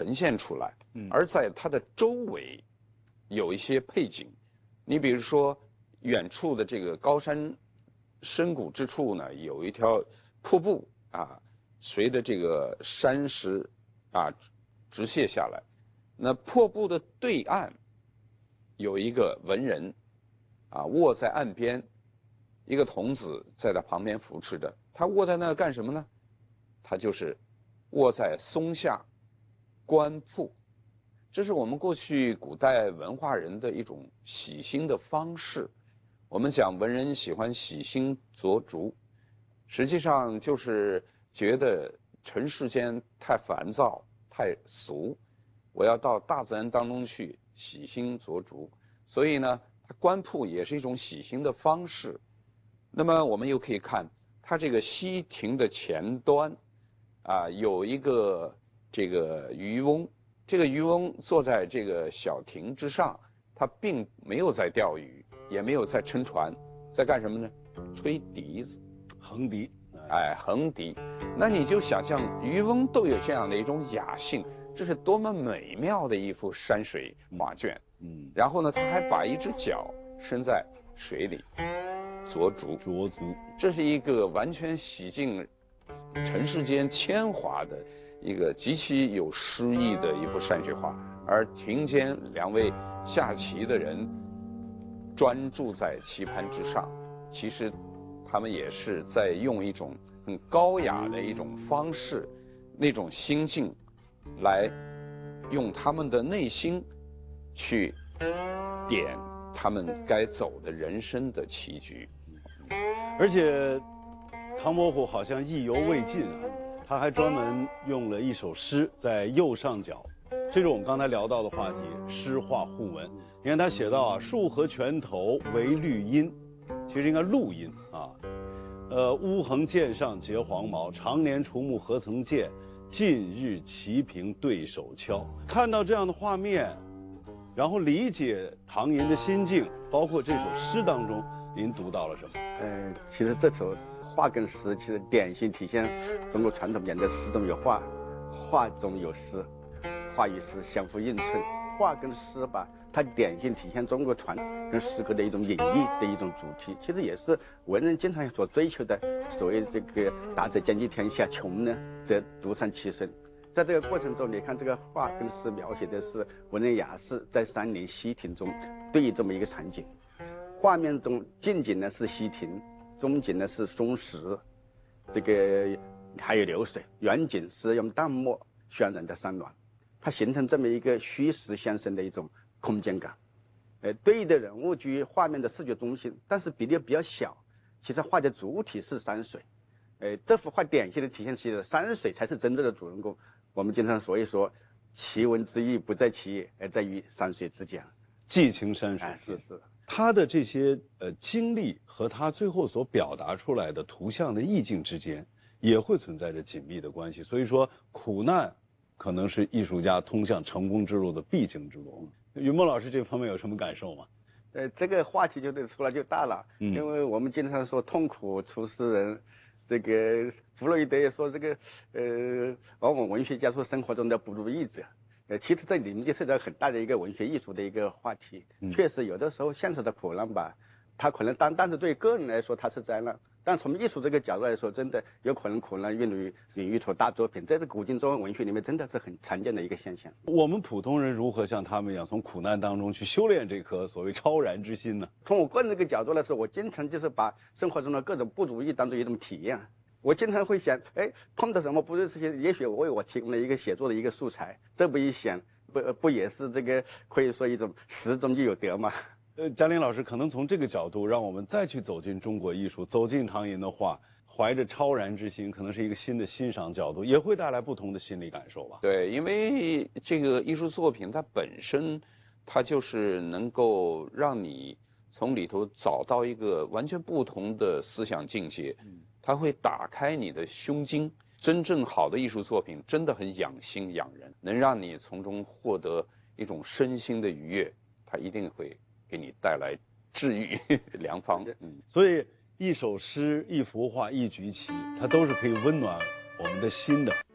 呈现出来，而在它的周围有一些配景。你比如说，远处的这个高山深谷之处呢，有一条瀑布啊，随着这个山石啊直泻下来。那瀑布的对岸有一个文人啊，卧在岸边，一个童子在他旁边扶持着。他卧在那干什么呢？他就是卧在松下观瀑。这是我们过去古代文化人的一种洗心的方式。我们讲文人喜欢洗心濯竹，实际上就是觉得尘世间太烦躁、太俗，我要到大自然当中去洗心濯竹。所以呢，观瀑也是一种洗心的方式。那么我们又可以看它这个溪亭的前端，啊，有一个这个渔翁。这个渔翁坐在这个小亭之上，他并没有在钓鱼，也没有在撑船，在干什么呢？吹笛子， 横笛。 哎，横笛。那你就想象渔翁都有这样的一种雅兴，这是多么美妙的一幅山水画卷。然后呢，他还把一只脚伸在水里濯足，这是一个完全洗净尘世间铅华的一个极其有诗意的一幅山水画。而庭间两位下棋的人专注在棋盘之上，其实他们也是在用一种很高雅的一种方式，那种心境来用他们的内心去点他们该走的人生的棋局。 而且唐伯虎好像意犹未尽啊，他还专门用了一首诗在右上角，这是我们刚才聊到的话题，诗画互文。你看他写到啊，树河泉头为绿阴，其实应该露阴啊。乌横剑上结黄毛，常年除木何曾见？近日棋平对手敲。看到这样的画面，然后理解唐寅的心境，包括这首诗当中，您读到了什么？ 其实这首画跟诗，其实典型体现中国传统讲的诗中有画，画中有诗，画与诗相互映衬。画跟诗吧，它典型体现中国传跟诗歌的一种隐喻的一种主题，其实也是文人经常所追求的。所谓这个达则兼济天下，穷呢则独善其身。在这个过程中，你看这个画跟诗描写的是文人雅士在山林溪亭中对这么一个场景。画面中近景呢是溪亭，中景呢是松石，这个还有流水，远景是用淡墨渲染的山峦，它形成这么一个虚实相生的一种空间感。对应的人物居于画面的视觉中心，但是比例比较小。其实画的主体是山水，这幅画典型的体现出山水才是真正的主人公。我们经常所以说，奇文之意不在其意，而在于山水之间。 寄情山水， 是。 他的这些经历和他最后所表达出来的图像的意境之间，也会存在着紧密的关系。所以说，苦难可能是艺术家通向成功之路的必经之路。云梦老师这方面有什么感受吗？ 这个话题就得出来就大了，因为我们经常说痛苦出诗人，这个弗洛伊德也说这个，往往文学家说生活中的不如意者。其实这里面就涉及到很大的一个文学艺术的一个话题。确实有的时候现实的苦难吧，它可能但是对个人来说它是灾难，但从艺术这个角度来说，真的有可能苦难孕育出大作品，这是古今中文文学里面真的是很常见的一个现象。 我们普通人如何像他们一样从苦难当中去修炼这颗所谓超然之心呢？ 从我个人这个角度来说，我经常就是把生活中的各种不如意当做一种体验。我经常会想，碰到什么不是这些，也许为我提供了一个写作的一个素材。这么一想，不也是这个可以说一种失中就有得吗？ 嘉玲老师可能从这个角度，让我们再去走进中国艺术，走进唐寅的画，怀着超然之心，可能是一个新的欣赏角度，也会带来不同的心理感受吧。 对，因为这个艺术作品它本身，它就是能够让你从里头找到一个完全不同的思想境界。它会打开你的胸襟。真正好的艺术作品真的很养心养人，能让你从中获得一种身心的愉悦，它一定会给你带来治愈良方。 所以一首诗、一幅画、一局棋，它都是可以温暖我们的心的。